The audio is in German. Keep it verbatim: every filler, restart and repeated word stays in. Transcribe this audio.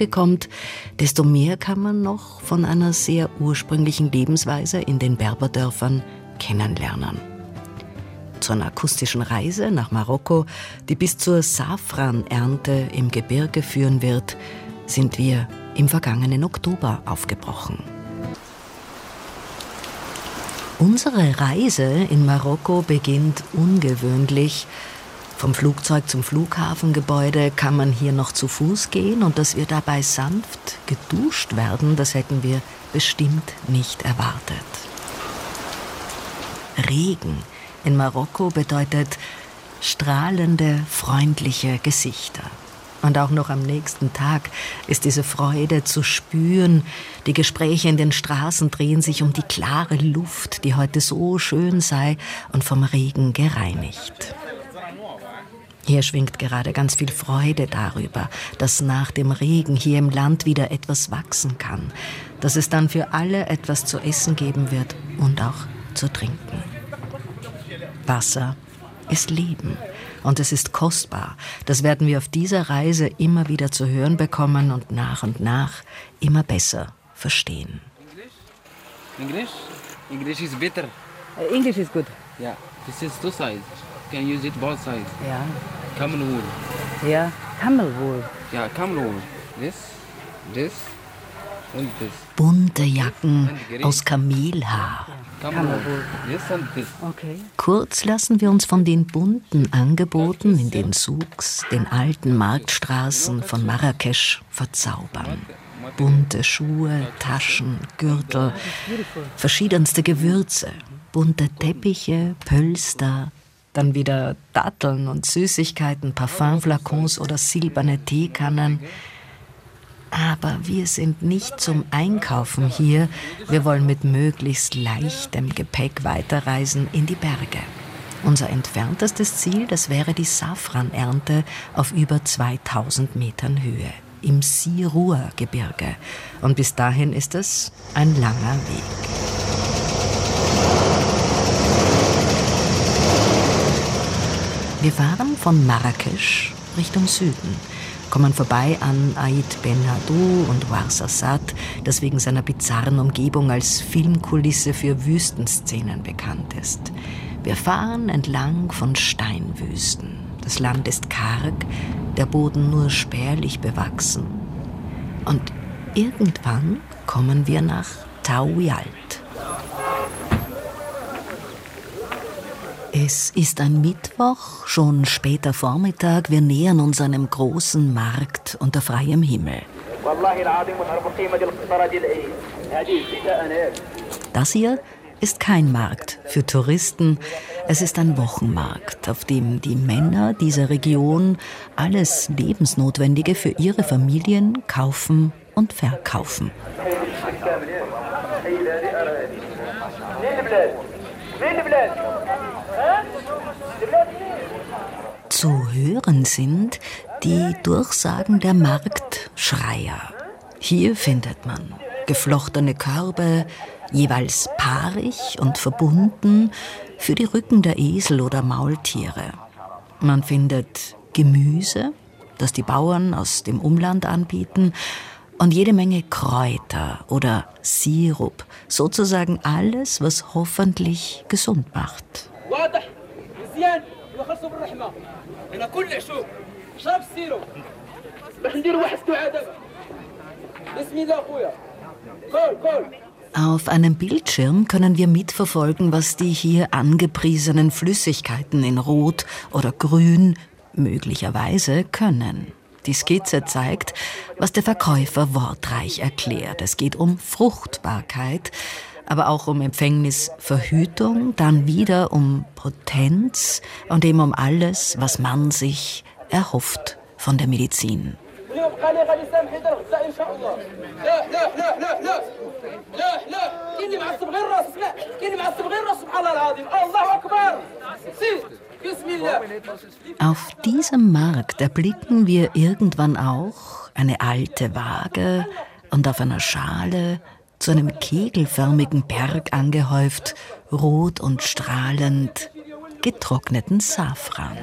Gebirge kommt, desto mehr kann man noch von einer sehr ursprünglichen Lebensweise in den Berberdörfern kennenlernen. Zu einer akustischen Reise nach Marokko, die bis zur Safranernte im Gebirge führen wird, sind wir im vergangenen Oktober aufgebrochen. Unsere Reise in Marokko beginnt ungewöhnlich. Vom Flugzeug zum Flughafengebäude kann man hier noch zu Fuß gehen und dass wir dabei sanft geduscht werden, das hätten wir bestimmt nicht erwartet. Regen in Marokko bedeutet strahlende, freundliche Gesichter. Und auch noch am nächsten Tag ist diese Freude zu spüren. Die Gespräche in den Straßen drehen sich um die klare Luft, die heute so schön sei und vom Regen gereinigt. Hier schwingt gerade ganz viel Freude darüber, dass nach dem Regen hier im Land wieder etwas wachsen kann, dass es dann für alle etwas zu essen geben wird und auch zu trinken. Wasser ist Leben und es ist kostbar. Das werden wir auf dieser Reise immer wieder zu hören bekommen und nach und nach immer besser verstehen. English? English is better. Uh, English is good. Yeah, this is two sides. Can use it both sides. Yeah. Camel wool. Yeah. Camel wool. Yeah, camel wool. This, this and this. Bunte Jacken aus Kamelhaar. Camel wool. This and this. Okay. Kurz lassen wir uns von den bunten Angeboten in den Souks, den alten Marktstraßen von Marrakesch, verzaubern. Bunte Schuhe, Taschen, Gürtel, verschiedenste Gewürze, bunte Teppiche, Pölster, dann wieder Datteln und Süßigkeiten, Parfümflakons oder silberne Teekannen. Aber wir sind nicht zum Einkaufen hier. Wir wollen mit möglichst leichtem Gepäck weiterreisen in die Berge. Unser entferntestes Ziel, das wäre die Safranernte auf über zweitausend Metern Höhe im Sirua-Gebirge. Und bis dahin ist es ein langer Weg. Wir fahren von Marrakesch Richtung Süden, kommen vorbei an Aït Ben Haddou und Ouarzazate, das wegen seiner bizarren Umgebung als Filmkulisse für Wüstenszenen bekannt ist. Wir fahren entlang von Steinwüsten. Das Land ist karg, der Boden nur spärlich bewachsen. Und irgendwann kommen wir nach Taouyalt. Es ist ein Mittwoch, schon später Vormittag. Wir nähern uns einem großen Markt unter freiem Himmel. Das hier ist kein Markt für Touristen. Es ist ein Wochenmarkt, auf dem die Männer dieser Region alles Lebensnotwendige für ihre Familien kaufen und verkaufen. Zu hören sind die Durchsagen der Marktschreier. Hier findet man geflochtene Körbe, jeweils paarig und verbunden für die Rücken der Esel oder Maultiere. Man findet Gemüse, das die Bauern aus dem Umland anbieten, und jede Menge Kräuter oder Sirup, sozusagen alles, was hoffentlich gesund macht. Auf einem Bildschirm können wir mitverfolgen, was die hier angepriesenen Flüssigkeiten in Rot oder Grün möglicherweise können. Die Skizze zeigt, was der Verkäufer wortreich erklärt. Es geht um Fruchtbarkeit, aber auch um Empfängnisverhütung, dann wieder um Potenz und eben um alles, was man sich erhofft von der Medizin. Auf diesem Markt erblicken wir irgendwann auch eine alte Waage und auf einer Schale zu einem kegelförmigen Berg angehäuft, rot und strahlend, getrockneten Safran.